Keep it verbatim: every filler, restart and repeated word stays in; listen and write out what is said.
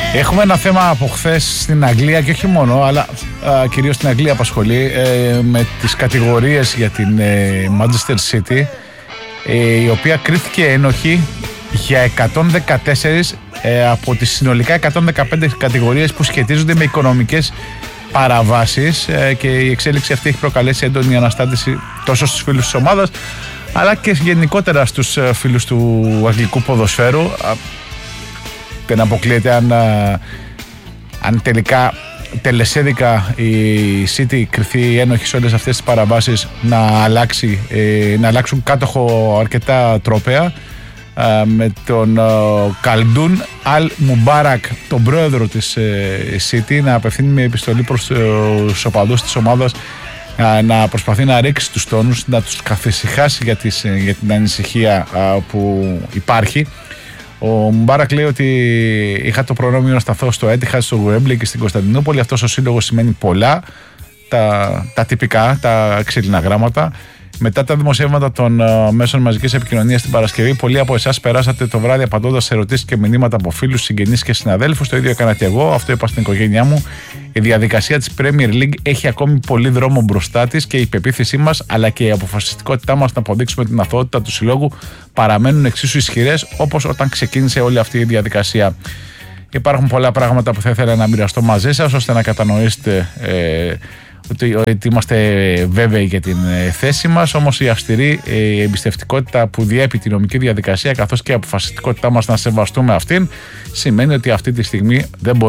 Έχουμε ένα θέμα από χθες στην Αγγλία και όχι μόνο, αλλά α, κυρίως στην Αγγλία απασχολεί, ε, με τις κατηγορίες για την ε, Manchester City, ε, η οποία κρίθηκε ένοχη για εκατόν δεκατέσσερις ε, από τις συνολικά εκατόν δεκαπέντε κατηγορίες που σχετίζονται με οικονομικές παραβάσεις, ε, και η εξέλιξη αυτή έχει προκαλέσει έντονη αναστάτηση τόσο στους φίλους της ομάδας αλλά και γενικότερα στους φίλους του αγγλικού ποδοσφαίρου. Δεν αποκλείεται αν, αν τελικά τελεσέδικα η City κρυθεί ένοχη σε όλες αυτές τις παραβάσεις να, αλλάξει, να αλλάξουν κάτοχο αρκετά τρόπαια, με τον Καλντούν Αλ Μουμπάρακ, τον πρόεδρο της City, να απευθύνει μια επιστολή προς τους οπαδούς της ομάδας, να προσπαθεί να ρίξει τους τόνους, να τους καθησυχάσει για, τις, για την ανησυχία που υπάρχει. Ο Μουμπάρακ λέει ότι είχα το προνόμιο να σταθώ στο Etihad, στο Wembley και στην Κωνσταντινούπολη. Αυτός ο σύλλογος σημαίνει πολλά, τα, τα τυπικά, τα ξύλινα γράμματα. Μετά τα δημοσιεύματα των uh, μέσων μαζικής επικοινωνίας την Παρασκευή, πολλοί από εσάς περάσατε το βράδυ απαντώντας σε ερωτήσεις και μηνύματα από φίλους, συγγενείς και συναδέλφους. Το ίδιο έκανα και εγώ. Αυτό είπα στην οικογένειά μου. Η διαδικασία της Premier League έχει ακόμη πολύ δρόμο μπροστά της και η πεποίθησή μας αλλά και η αποφασιστικότητά μας να αποδείξουμε την αθωότητα του συλλόγου παραμένουν εξίσου ισχυρές όπως όταν ξεκίνησε όλη αυτή η διαδικασία. Υπάρχουν πολλά πράγματα που θα ήθελα να μοιραστώ μαζί σας ώστε να κατανοήσετε ε, ότι, ότι είμαστε βέβαιοι για την θέση μας, όμως η αυστηρή η εμπιστευτικότητα που διέπει τη νομική διαδικασία καθώς και η αποφασιστικότητά μας να σεβαστούμε αυτήν σημαίνει ότι αυτή τη στιγμή δεν μπορούμε